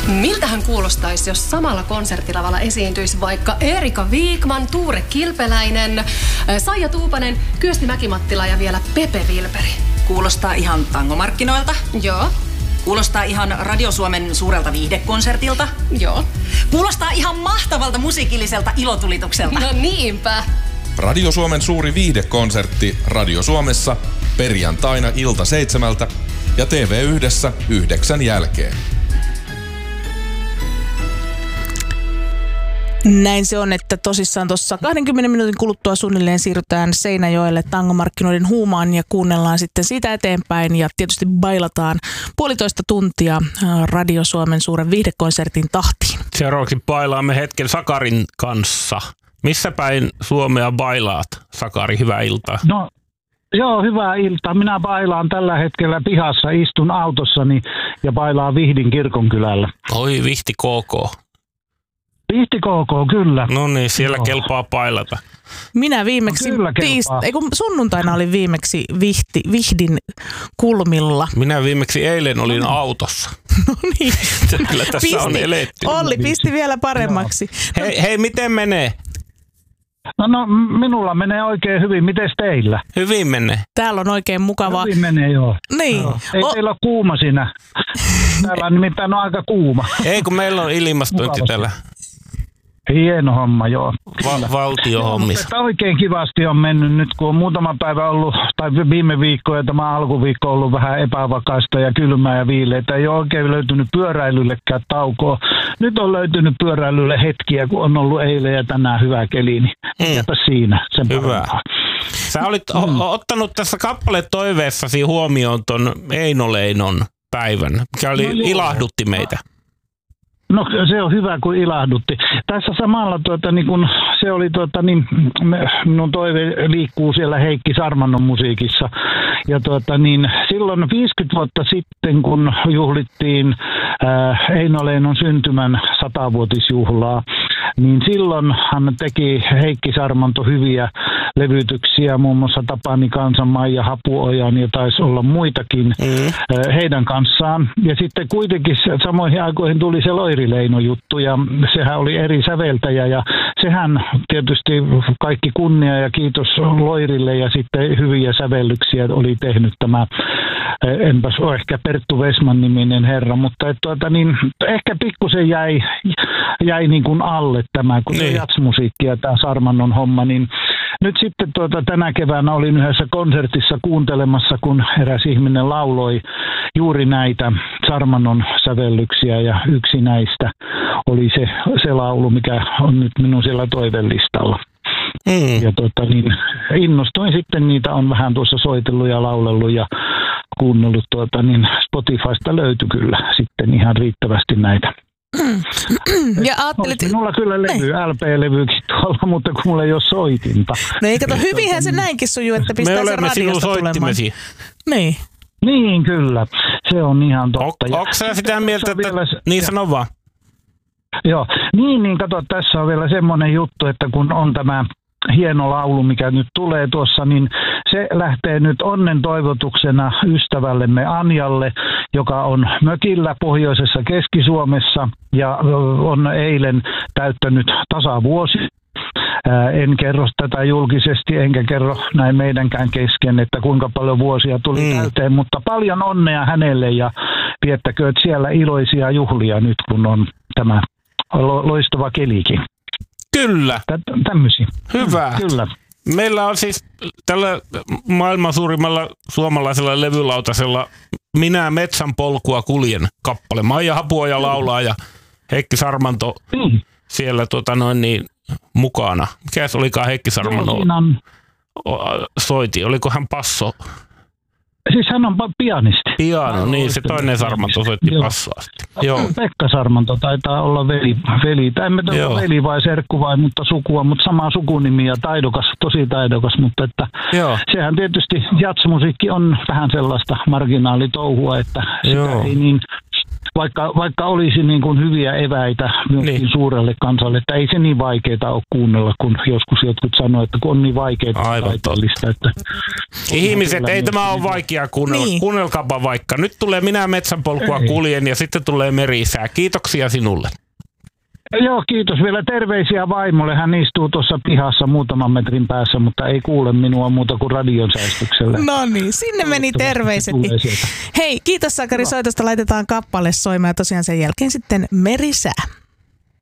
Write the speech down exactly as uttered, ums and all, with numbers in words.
Miltähän kuulostaisi, jos samalla konserttilavalla esiintyisi vaikka Erika Viikman, Tuure Kilpeläinen, Saija Tuupanen, Kyösti Mäkimattila ja vielä Pepe Vilperi? Kuulostaa ihan tangomarkkinoilta. Joo. Kuulostaa ihan Radio Suomen suurelta viihdekonsertilta. Joo. Kuulostaa ihan mahtavalta musiikilliselta ilotulitukselta. No niinpä. Radio Suomen suuri viihdekonsertti Radio Suomessa perjantaina ilta seitsemältä ja T V yhdessä yhdeksän jälkeen. Näin se on, että tosissaan tuossa kahdenkymmenen minuutin kuluttua suunnilleen siirrytään Seinäjoelle tangomarkkinoiden huumaan ja kuunnellaan sitten siitä eteenpäin ja tietysti bailataan puolitoista tuntia Radio Suomen suuren viihdekonsertin tahtiin. Seuraavaksi bailaamme hetken Sakarin kanssa. Missä päin Suomea bailaat, Sakari? Hyvää iltaa. No, joo, hyvää iltaa. Minä bailaan tällä hetkellä pihassa, istun autossani ja bailaan Vihdin kirkonkylällä. Oi, Vihti K K. Vihti K K, kyllä. No niin, siellä Joo. kelpaa pailata. Minä viimeksi, no tiist- ei kun sunnuntaina olin viimeksi Vihti, Vihdin kulmilla. Minä viimeksi eilen olin autossa. No niin. Kyllä tässä pisti, on eletty. Olli pisti vielä paremmaksi. Hei, hei, miten menee? No, no, minulla menee oikein hyvin. Mites teillä? Hyvin menee. Täällä on oikein mukavaa. Hyvin menee, joo. Niin. Joo. Ei o- teillä ole kuuma siinä. Täällä on nimittäin on aika kuuma. Ei, kun meillä on ilmastointi täällä. Hieno homma, joo. Va- valtiohommissa. Mutta oikein kivasti on mennyt nyt, kun on muutama päivä ollut, tai viime viikko ja tämä alkuviikko on ollut vähän epävakaista ja kylmää ja viileitä. Ei ole oikein löytynyt pyöräilyllekään taukoa. Nyt on löytynyt pyöräilylle hetkiä, kun on ollut eilen ja tänään hyvä keli, niin mitäpä mm. siinä. Sen hyvä. parempaa. Sä olit mm. ottanut tässä kappaletoiveessasi huomioon ton Eino Leinon päivän, mikä oli, no ilahdutti meitä. No se on hyvä, kun ilahdutti. Tässä samalla tuota, niin kun se oli, tuota, niin, minun toive liikkuu siellä Heikki Sarmannon musiikissa. Ja tuota, niin, silloin viisikymmentä vuotta sitten, kun juhlittiin ää, Eino Leinon syntymän satavuotisjuhlaa, niin silloin hän teki Heikki Sarmanto hyviä levytyksiä, muun muassa Tapani Kansan, Maija Hapuojan ja taisi olla muitakin mm. heidän kanssaan. Ja sitten kuitenkin samoihin aikoihin tuli se Loiri Leino juttu ja sehän oli eri säveltäjä ja sehän tietysti kaikki kunnia ja kiitos Loirille ja sitten hyviä sävellyksiä oli tehnyt tämä, enpäs ole ehkä Perttu Vesman niminen herra, mutta et tuota, niin, ehkä pikkusen jäi, jäi niin kuin alle tämä, kun niin. jatsmusiikki ja tämä Sarmannon homma, niin nyt sitten tuota, tänä keväänä olin yhdessä konsertissa kuuntelemassa, kun eräs ihminen lauloi juuri näitä Sarmannon sävellyksiä ja yksi näistä oli se, se laulu, mikä on nyt minun siellä toivellistalla. Mm. Ja tuota, niin, innostuin sitten, niitä on vähän tuossa soitellut ja laulellut ja kuunnellut, tuota, niin Spotifysta löytyi kyllä sitten ihan riittävästi näitä. Ja ajattelit... Minulla kyllä levy, L P-levykin tuolla, mutta kun mulla ei ole soitinta. No ei kato, hyvinhän se näinkin sujuu, että pistää me sen radiosta tulemaan. Niin. Niin, kyllä. Se on ihan totta. O- Onko sä sitä mieltä, että... Vielä... Niin sano vaan. Joo. Niin, niin kato, tässä on vielä semmoinen juttu, että kun on tämä hieno laulu, mikä nyt tulee tuossa, niin se lähtee nyt onnen toivotuksena ystävällemme Anjalle, joka on mökillä pohjoisessa Keski-Suomessa ja on eilen täyttänyt tasavuosi. En kerro tätä julkisesti, enkä kerro näin meidänkään kesken, että kuinka paljon vuosia tuli mm. täyteen, mutta paljon onnea hänelle ja viettäkööt siellä iloisia juhlia nyt, kun on tämä loistava kelikin. Kyllä. Tä- tämmöisiä. Hyvä. Kyllä. Meillä on siis tällä maailman suurimmalla suomalaisella levylautasella Minä metsän polkua kuljen kappale. Maija Hapuoja laulaa ja Heikki Sarmanto mm. siellä tota noin niin mukana. Mikä se olikaan Heikki Sarmanto soiti? Oliko hän basso? Siis hän on pianisti. Piano, niin se toinen Sarmanto soitti bassoa sitten. Joo. Pekka Sarmanto taitaa olla veli, veli. Tai en tiedä veli vai serkku vai, mutta sukua, mutta sama sukunimi ja taidokas, tosi taidokas, mutta että Joo. sehän tietysti jatsmusiikki on vähän sellaista marginaalitouhua, että sitä ei niin vaikka, vaikka olisi niin kuin hyviä eväitä myöskin niin. suurelle kansalle, että ei se niin vaikeaa ole kuunnella, kun joskus jotkut sanoo, että kun on niin vaikeaa taiteellista. Että ihmiset, ei tämä ole vaikeaa kuunnella. Niin. Kuunnelkaapa vaikka. Nyt tulee Minä metsänpolkua kuljen ja sitten tulee Merisää. Kiitoksia sinulle. Joo, kiitos. Vielä terveisiä vaimolle. Hän istuu tuossa pihassa muutaman metrin päässä, mutta ei kuule minua muuta kuin radion säistyksellä. No niin, sinne meni terveiset. Hei, kiitos Sakari soitosta. Laitetaan kappale soimaan ja tosiaan sen jälkeen sitten Merisää.